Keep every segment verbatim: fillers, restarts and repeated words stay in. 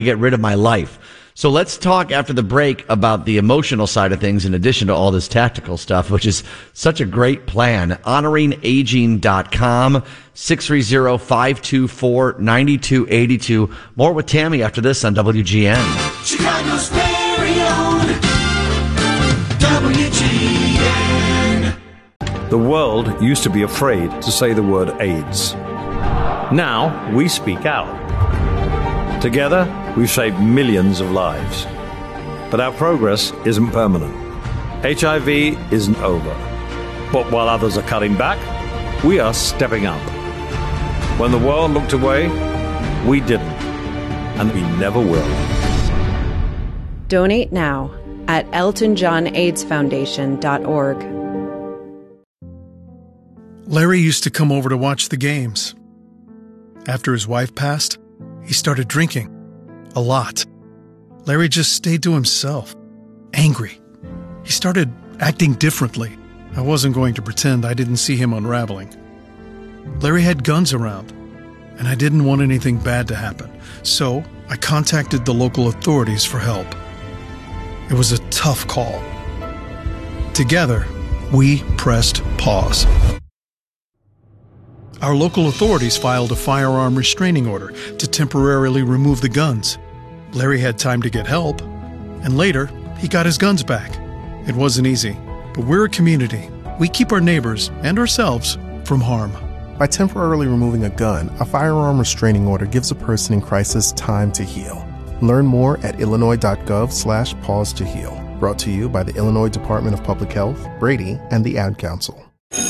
get rid of my life. So let's talk after the break about the emotional side of things in addition to all this tactical stuff, which is such a great plan. honoring aging dot com, six three zero, five two four, nine two eight two. More with Tammy after this on W G N. Chicago's very own W G N. The world used to be afraid to say the word AIDS. Now we speak out. Together, we've saved millions of lives. But our progress isn't permanent. H I V isn't over. But while others are cutting back, we are stepping up. When the world looked away, we didn't. And we never will. Donate now at elton john aids foundation dot org. Larry used to come over to watch the games. After his wife passed, he started drinking. A lot. Larry just stayed to himself. Angry. He started acting differently. I wasn't going to pretend I didn't see him unraveling. Larry had guns around, and I didn't want anything bad to happen. So I contacted the local authorities for help. It was a tough call. Together, we pressed pause. Our local authorities filed a firearm restraining order to temporarily remove the guns. Larry had time to get help, and later, he got his guns back. It wasn't easy, but we're a community. We keep our neighbors and ourselves from harm. By temporarily removing a gun, a firearm restraining order gives a person in crisis time to heal. Learn more at illinois.gov slash pause to heal. Brought to you by the Illinois Department of Public Health, Brady, and the Ad Council.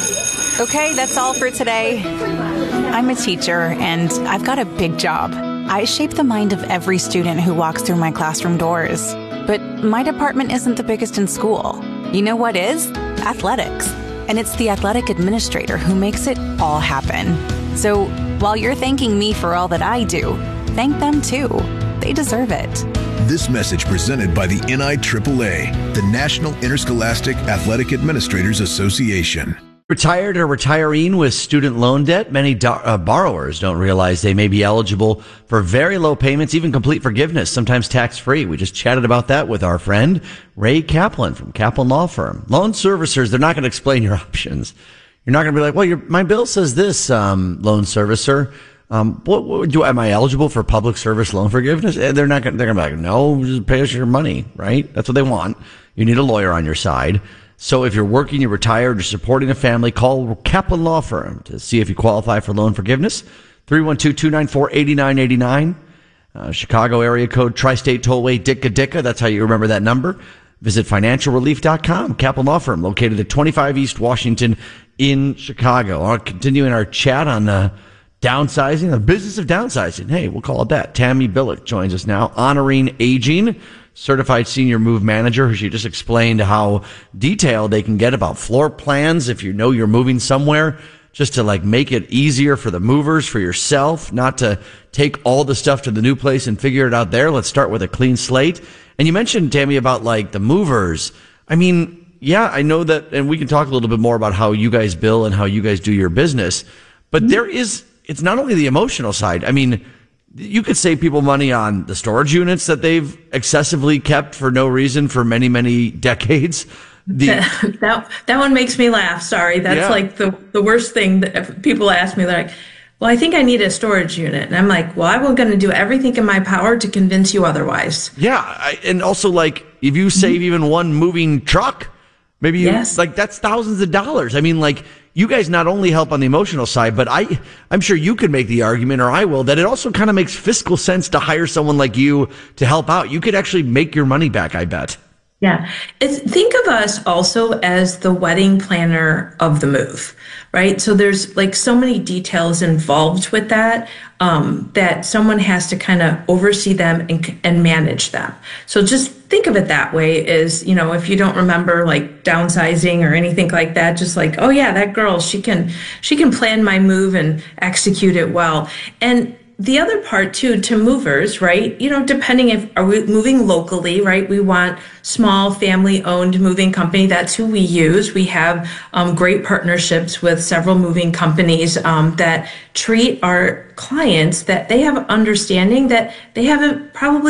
Okay, that's all for today. I'm a teacher, and I've got a big job. I shape the mind of every student who walks through my classroom doors. But my department isn't the biggest in school. You know what is? Athletics. And it's the athletic administrator who makes it all happen. So while you're thanking me for all that I do, thank them too. They deserve it. This message presented by the N I triple A, the National Interscholastic Athletic Administrators Association. Retired or retiring with student loan debt, many do- uh, borrowers don't realize they may be eligible for very low payments, even complete forgiveness, sometimes tax-free. We just chatted about that with our friend Ray Kaplan from Kaplan Law Firm. Loan servicers, they're not going to explain your options. You're not going to be like, well, your, my bill says this, um, loan servicer. Um, what, what do, am I eligible for public service loan forgiveness? And they're not going to, they're going to be like, no, just pay us your money, right? That's what they want. You need a lawyer on your side. So if you're working, you're retired, you're supporting a family, call Kaplan Law Firm to see if you qualify for loan forgiveness. three one two, two nine four, eight nine eight nine. Uh, Chicago area code, Tri-State Tollway, Dicka Dicka. That's how you remember that number. Visit financial relief dot com. Kaplan Law Firm, located at twenty-five East Washington in Chicago. I'll continue in our chat on uh, downsizing, the business of downsizing. Hey, we'll call it that. Tammy Billick joins us now. Honoring Aging, certified senior move manager. She just explained how detailed they can get about floor plans if you know you're moving somewhere, just to like make it easier for the movers, for yourself, not to take all the stuff to the new place and figure it out there. Let's start with a clean slate. And you mentioned, Tammy, about like the movers. I mean, yeah, I know that, and we can talk a little bit more about how you guys bill and how you guys do your business, but there is, it's not only the emotional side. I mean, you could save people money on the storage units that they've excessively kept for no reason for many, many decades. The, that that one makes me laugh. Sorry, that's yeah. like the the worst thing that people ask me. They're like, "Well, I think I need a storage unit," and I'm like, "Well, I'm going to do everything in my power to convince you otherwise." Yeah, I, and also like if you save mm-hmm. even one moving truck, maybe you, yes. like that's thousands of dollars. I mean, like. You guys not only help on the emotional side, but I, I'm sure you could make the argument, or I will, that it also kind of makes fiscal sense to hire someone like you to help out. You could actually make your money back, I bet. Yeah. It's, think of us also as the wedding planner of the move, right? So there's like so many details involved with that, um, that someone has to kind of oversee them and, and manage them. So just think of it that way is, you know, if you don't remember like downsizing or anything like that, just like, oh yeah, that girl, she can, she can plan my move and execute it well. And the other part too, to movers, right? You know, depending if are we moving locally, right? We want small family-owned moving company. That's who we use. We have um, great partnerships with several moving companies um, that treat our clients that they have understanding that they haven't probably